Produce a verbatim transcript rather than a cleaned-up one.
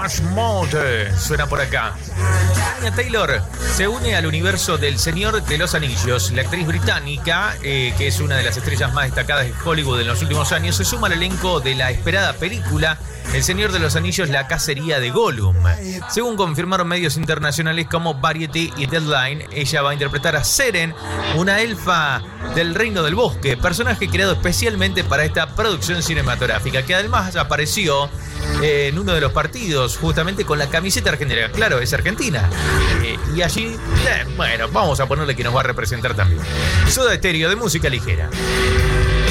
Depeche Mode suena por acá. Anya Taylor se une al universo del Señor de los Anillos. La actriz británica, eh, que es una de las estrellas más destacadas de Hollywood en los últimos años, se suma al elenco de la esperada película El Señor de los Anillos, la cacería de Gollum. Según confirmaron medios internacionales como Variety y Deadline, ella va a interpretar a Seren, una elfa del Reino del Bosque, personaje creado especialmente para esta producción cinematográfica, que además apareció eh, en uno de los partidos, justamente con la camiseta argentina. Claro, es argentina. Eh, y allí, eh, bueno, vamos a ponerle que nos va a representar también. Soda Stereo, de música ligera.